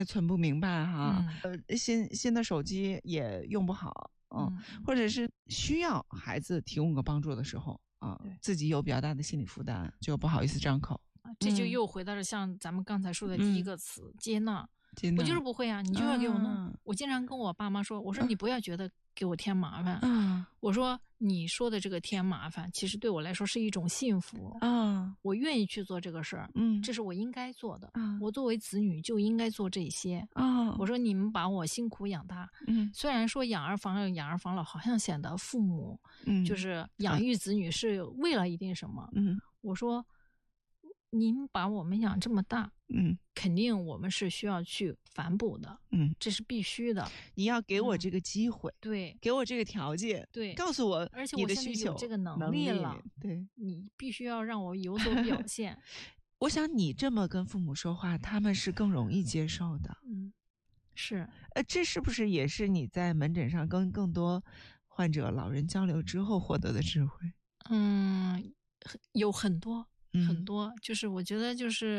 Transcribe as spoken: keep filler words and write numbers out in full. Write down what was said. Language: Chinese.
存不明白哈，嗯、呃，新新的手机也用不好，嗯，嗯或者是需要孩子提供个帮助的时候啊、呃，自己有比较大的心理负担，就不好意思张口。 这就又回到了像咱们刚才说的第一个词、嗯、接纳。 接纳， 我就是不会啊，你就要给我弄、啊、我经常跟我爸妈说，我说你不要觉得给我添麻烦、啊、我说你说的这个添麻烦其实对我来说是一种幸福啊，我愿意去做这个事儿，嗯，这是我应该做的、啊、我作为子女就应该做这些啊。我说你们把我辛苦养大，嗯，虽然说养儿防老养儿防老好像显得父母嗯就是养育子女是为了一定什么，嗯，我说您把我们养这么大，嗯，肯定我们是需要去反哺的，嗯，这是必须的。 你要给我这个机会， 嗯、对， 给我这个条件， 对， 告诉我而且你的需求， 我现在有这个能力了， 力对， 你必须要让我有所表现。 我想你这么跟父母说话，他们是更容易接受的。 嗯，是， 呃，这是不是也是你在门诊上跟更多患者老人交流之后获得的智慧？ 嗯，有很多。很多，就是我觉得就是